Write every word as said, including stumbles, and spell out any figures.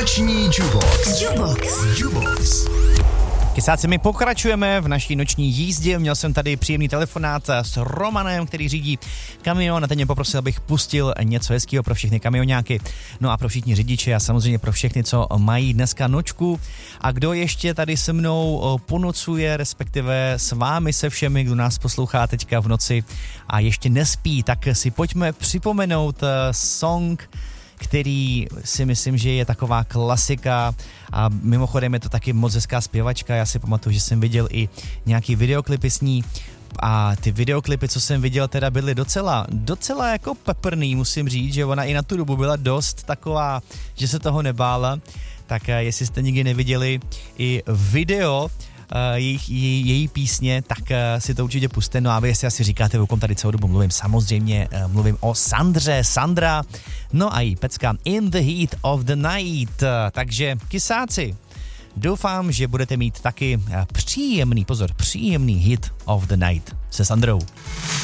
Noční Jukebox. Jukebox. Jukebox. Kysáci, my pokračujeme v naší noční jízdě. Měl jsem tady příjemný telefonát s Romanem, který řídí kamion, a teď mě poprosil, abych pustil něco hezkého pro všechny kamionáky, no a pro všichni řidiče a samozřejmě pro všechny, co mají dneska nočku. A kdo ještě tady se mnou ponocuje, respektive s vámi se všemi, kdo nás poslouchá teďka v noci a ještě nespí, tak si pojďme připomenout song, který si myslím, že je taková klasika, a mimochodem je to taky moc hezká zpěvačka. Já si pamatuju, že jsem viděl i nějaký videoklipy s ní, a ty videoklipy, co jsem viděl, teda byly docela, docela jako peprný, musím říct, že ona i na tu dobu byla dost taková, že se toho nebála. Tak jestli jste nikdy neviděli i video jejich, její, její písně, tak si to určitě puste. No a vy si asi říkáte, o kom tady celou dobu mluvím, samozřejmě mluvím o Sandře, Sandra, no a jí pecka In the Heat of the Night. Takže kysáci, doufám, že budete mít taky příjemný, pozor, příjemný hit of the night se Sandrou.